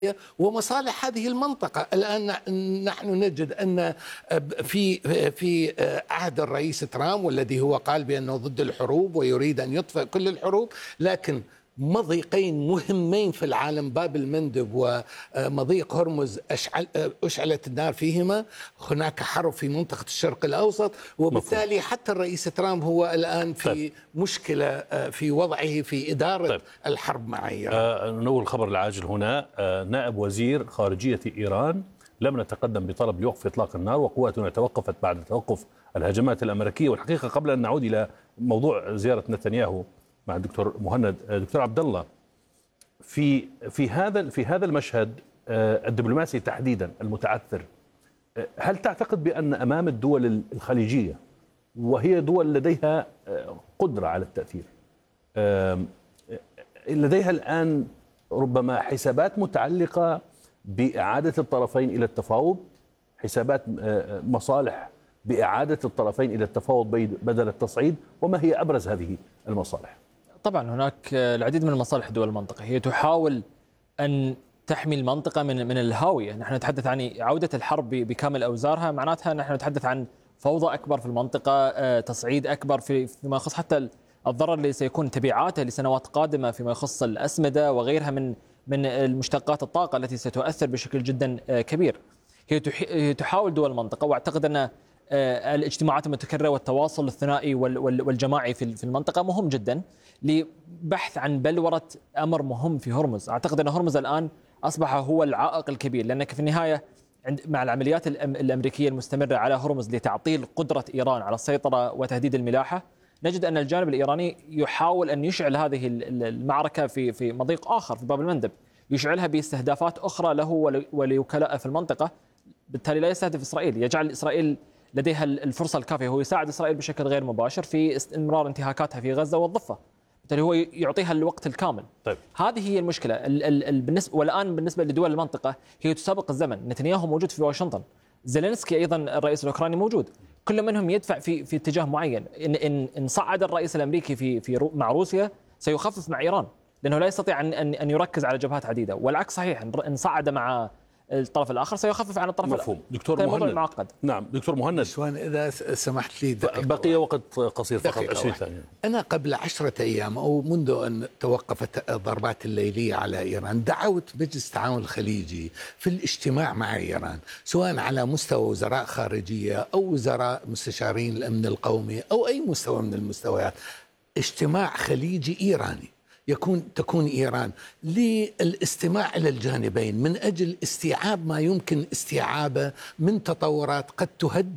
ومصالح هذه المنطقة. الآن نحن نجد أن في عهد الرئيس ترامب، والذي هو قال بأنه ضد الحروب ويريد أن يطفئ كل الحروب، لكن مضيقين مهمين في العالم، باب المندب ومضيق هرمز، أشعلت النار فيهما. هناك حرب في منطقة الشرق الأوسط، وبالتالي مفهوم. حتى الرئيس ترامب هو الآن في مشكلة في وضعه في إدارة الحرب مع إيران. نقول الخبر العاجل هنا، نائب وزير خارجية إيران: لم نتقدم بطلب لوقف إطلاق النار، وقواتنا توقفت بعد توقف الهجمات الأمريكية. والحقيقة قبل أن نعود إلى موضوع زيارة نتنياهو مع الدكتور مهند، دكتور عبد الله، في هذا المشهد الدبلوماسي تحديدا المتعثر، هل تعتقد بأن أمام الدول الخليجية، وهي دول لديها قدرة على التأثير، لديها الآن ربما حسابات متعلقة بإعادة الطرفين إلى التفاوض، حسابات مصالح بإعادة الطرفين إلى التفاوض بدل التصعيد؟ وما هي أبرز هذه المصالح؟ طبعا هناك العديد من مصالح دول المنطقة، هي تحاول أن تحمي المنطقة من الهاوية. نحن نتحدث عن عودة الحرب بكامل أوزارها، معناتها نحن نتحدث عن فوضى أكبر في المنطقة، تصعيد أكبر فيما يخص حتى الضرر اللي سيكون تبعاته لسنوات قادمة فيما يخص الأسمدة وغيرها من المشتقات الطاقة التي ستؤثر بشكل جدا كبير. هي تحاول دول المنطقة، واعتقد أن الاجتماعات المتكررة والتواصل الثنائي والجماعي في المنطقة مهم جدا لبحث عن بلورة أمر مهم في هرمز. أعتقد أن هرمز الآن أصبح هو العائق الكبير، لأنك في النهاية مع العمليات الأمريكية المستمرة على هرمز لتعطيل قدرة إيران على السيطرة وتهديد الملاحة، نجد أن الجانب الإيراني يحاول أن يشعل هذه المعركة في مضيق آخر في باب المندب، يشعلها باستهدافات أخرى له ولوكلائه في المنطقة. بالتالي لا يستهدف إسرائيل، يجعل إسرائيل لديها الفرصة الكافية، هو يساعد إسرائيل بشكل غير مباشر في استمرار انتهاكاتها في غزة والضفة، بالتالي هو يعطيها الوقت الكامل. طيب. هذه هي المشكلة والآن بالنسبة لدول المنطقة هي تسابق الزمن. نتنياهو موجود في واشنطن، زيلينسكي أيضا الرئيس الأوكراني موجود، كل منهم يدفع في اتجاه معين. إن صعد الرئيس الأمريكي مع روسيا سيخفف مع إيران، لأنه لا يستطيع أن يركز على جبهات عديدة، والعكس صحيح، إن صعد مع الطرف الآخر سيخفف عن الطرف الآخر. دكتور مهند، معقد. نعم دكتور مهند، إذا سمحت لي بقي وقت قصير فقط 20 ثانية. أنا قبل 10 أيام أو منذ أن توقفت الضربات الليلية على إيران دعوت مجلس التعاون الخليجي في الاجتماع مع إيران، سواء على مستوى وزراء خارجية أو وزراء مستشارين الأمن القومي أو أي مستوى من المستويات، اجتماع خليجي إيراني تكون إيران للاستماع إلى الجانبين من أجل استيعاب ما يمكن استيعابه من تطورات قد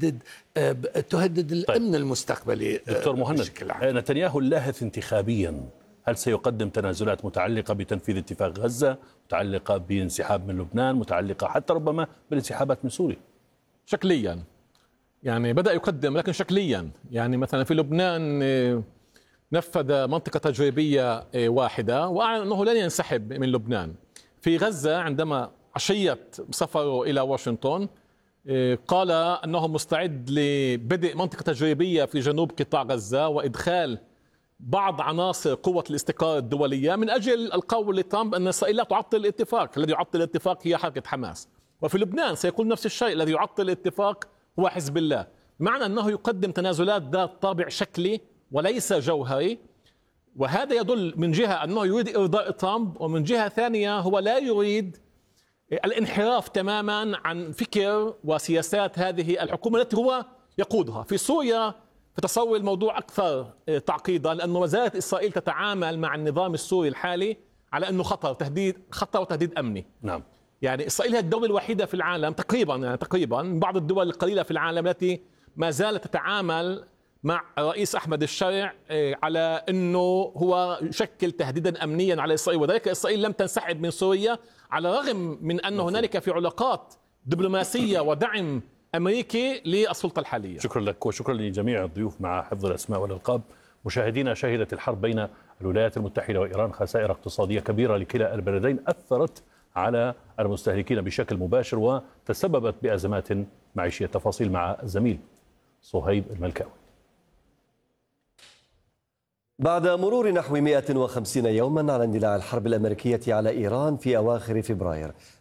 تهدد الأمن المستقبلي. دكتور مهند، نتنياهو اللاهث انتخابيا، هل سيقدم تنازلات متعلقة بتنفيذ اتفاق غزة، متعلقة بانسحاب من لبنان، متعلقة حتى ربما بالانسحابات من سوريا؟ شكليا يعني بدأ يقدم، لكن شكليا يعني مثلا في لبنان نفذ منطقة تجريبية واحدة وأعلن أنه لن ينسحب من لبنان. في غزة عندما عشية سفره إلى واشنطن قال أنه مستعد لبدء منطقة تجريبية في جنوب قطاع غزة وإدخال بعض عناصر قوة الاستقرار الدولية من أجل القول لترامب أن إسرائيل لا تعطل الاتفاق. الذي يعطل الاتفاق هي حركة حماس. وفي لبنان سيقول نفس الشيء، الذي يعطل الاتفاق هو حزب الله. بمعنى أنه يقدم تنازلات ذات طابع شكلي وليس جوهري، وهذا يدل من جهة أنه يريد إرضاء ترامب، ومن جهة ثانية هو لا يريد الانحراف تماما عن فكر وسياسات هذه الحكومة التي هو يقودها. في سوريا في تصور الموضوع أكثر تعقيدا، لأنه ما زالت إسرائيل تتعامل مع النظام السوري الحالي على أنه خطر وتهديد أمني. نعم. يعني إسرائيل هي الدولة الوحيدة في العالم تقريبا من بعض الدول القليلة في العالم التي ما زالت تتعامل مع الرئيس أحمد الشرع على أنه هو يشكل تهديدا أمنيا على إسرائيل، وذلك إسرائيل لم تنسحب من سوريا على الرغم من أن هنالك في علاقات دبلوماسية ودعم أمريكي للسلطة الحالية. شكرا لك وشكرا لجميع الضيوف مع حفظ الأسماء والألقاب. مشاهدينا، شهدت الحرب بين الولايات المتحدة وإيران خسائر اقتصادية كبيرة لكلا البلدين أثرت على المستهلكين بشكل مباشر وتسببت بأزمات معيشية. تفاصيل مع الزميل صهيب الملكاوي. بعد مرور نحو 150 يوما على اندلاع الحرب الأمريكية على إيران في أواخر فبراير،